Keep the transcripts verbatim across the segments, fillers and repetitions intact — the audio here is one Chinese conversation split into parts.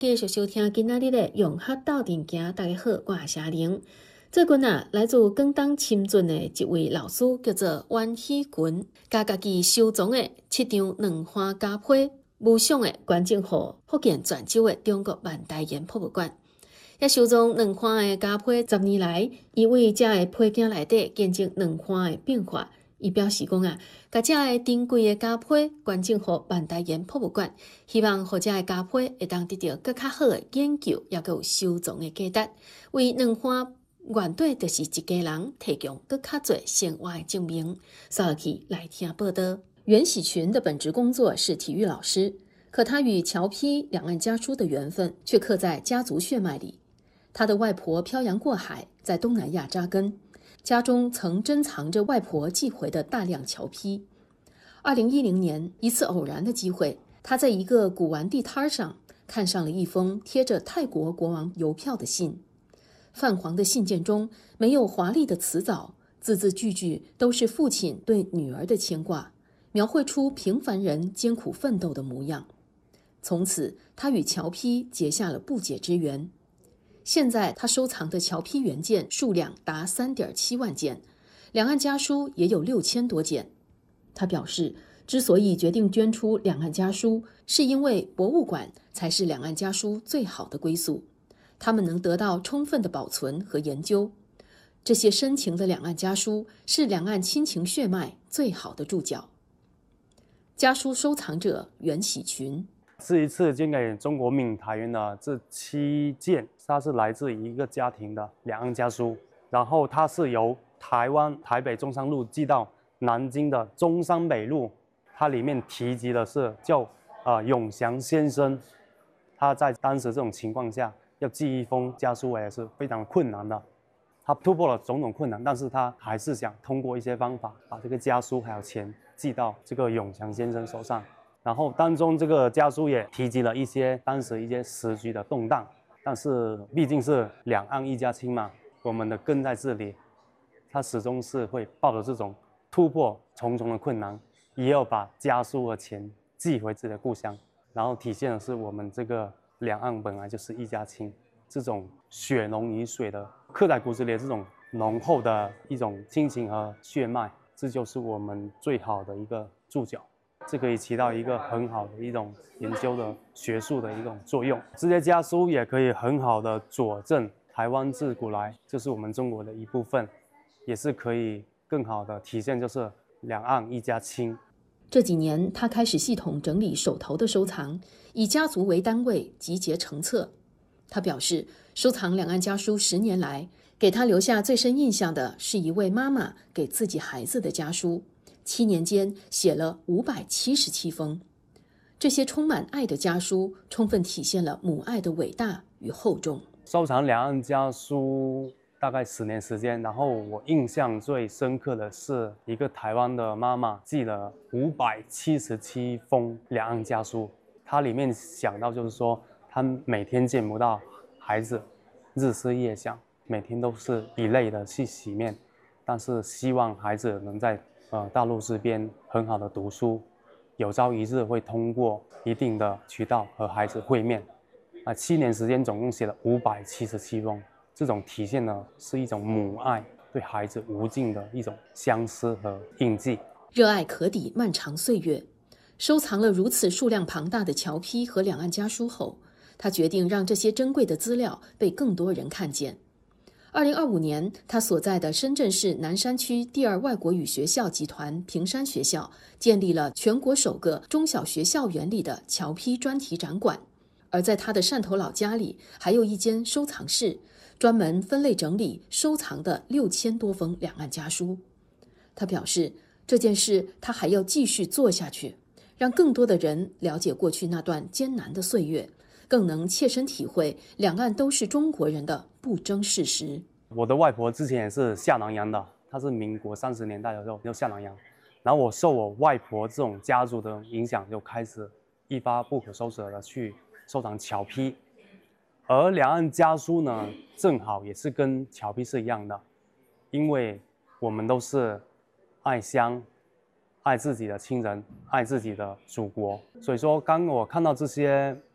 继续收听今仔日的用学斗阵行。大家好，我是夏玲。最近啊，来自广东深圳的一位老师叫做阮喜群，甲家己收藏的七张两花家批无相的捐赠予福建泉州的中国万代言博物馆。也收藏两花的家批十年来，伊为这的批件内底见证两花的变化。伊表示讲啊，甲这个珍贵的家批捐赠予万代言博物馆，希望互这个家批会当得到更较好的研究，也有收藏的价值，为两花原底就是一家人提供更较多生活的证明。稍后去来听报道。袁喜群的本职工作是体育老师，可他与侨批两岸家书的缘分却刻在家族血脉里。他的外婆漂洋过海，在东南亚扎根。家中曾珍藏着外婆寄回的大量侨批。二零一零年，一次偶然的机会，他在一个古玩地摊上看上了一封贴着泰国国王邮票的信。泛黄的信件中没有华丽的辞藻，字字句句都是父亲对女儿的牵挂，描绘出平凡人艰苦奋斗的模样。从此，他与侨批结下了不解之缘。现在他收藏的侨批原件数量达 三点七万件，两岸家书也有六千多件。他表示，之所以决定捐出两岸家书，是因为博物馆才是两岸家书最好的归宿，他们能得到充分的保存和研究。这些深情的两岸家书是两岸亲情血脉最好的注脚。家书收藏者袁喜群， 这一次捐给中国闽台员的这七件，它是来自一个家庭的两岸家书，然后它是由台湾台北中山路寄到南京的中山北路。它里面提及的是叫呃永祥先生，他在当时这种情况下要寄一封家书也是非常困难的。他突破了种种困难，但是他还是想通过一些方法把这个家书还有钱寄到这个永祥先生手上。然后当中这个家书也提及了一些当时一些时局的动荡，但是毕竟是两岸一家亲嘛，我们的根在这里，他始终是会抱着这种突破重重的困难，也要把家书和钱寄回自己的故乡，然后体现的是我们这个两岸本来就是一家亲，这种血浓于水的刻在骨子里的这种浓厚的一种亲情和血脉，这就是我们最好的一个注脚。这可以起到一个很好的一种研究的学术的一种作用。这些家书也可以很好的佐证台湾自古来就是我们中国的一部分，也是可以更好的体现就是两岸一家亲。 这几年，他开始系统整理手头的收藏，以家族为单位集结成册。他表示，收藏两岸家书十年来，给他留下最深印象的是一位妈妈给自己孩子的家书。七年间写了五百七十七封，这些充满爱的家书，充分体现了母爱的伟大与厚重。 收藏两岸家书大概十年时间，然后我印象最深刻的是一个台湾的妈妈寄了五百七十七封两岸家书，她里面想到就是说，她每天见不到孩子，日思夜想，每天都是以泪的去洗面，但是希望孩子能在呃，大陆这边很好的读书，有朝一日会通过一定的渠道和孩子会面。啊，七年时间总共写了五百七十七封，这种体现呢是一种母爱对孩子无尽的一种相思和印记。 热爱可抵漫长岁月，收藏了如此数量庞大的侨批和两岸家书后，他决定让这些珍贵的资料被更多人看见。二零二五年，他所在的深圳市南山区第二外国语学校集团平山学校建立了全国首个中小学校园里的侨批专题展馆，而在他的汕头老家里，还有一间收藏室，专门分类整理收藏的六千多封两岸家书。他表示，这件事他还要继续做下去，让更多的人了解过去那段艰难的岁月，更能切身体会两岸都是中国人的不争事实。 我的外婆之前也是下南洋的，她是民国三十年代的时候就下南洋，然后我受我外婆这种家族的影响，就开始一发不可收拾的去收藏侨批。而两岸家书呢，正好也是跟侨批是一样的，因为我们都是爱乡、爱自己的亲人、爱自己的祖国，所以说，当我看到这些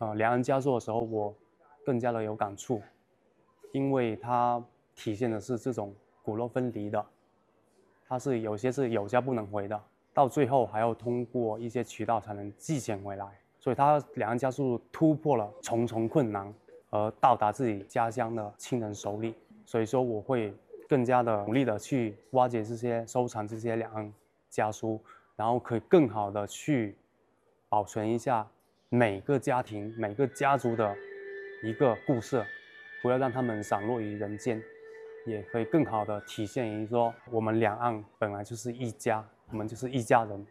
呃两岸家书的时候，我更加的有感触，因为它体现的是这种骨肉分离的，它是有些是有家不能回的，到最后还要通过一些渠道才能寄钱回来，所以它两岸家书突破了重重困难，而到达自己家乡的亲人手里。所以说我会更加的努力的去挖掘这些收藏这些两岸家书，然后可以更好的去保存一下每个家庭每个家族的一个故事，不要让他们散落于人间，也可以更好的体现于说我们两岸本来就是一家，我们就是一家人。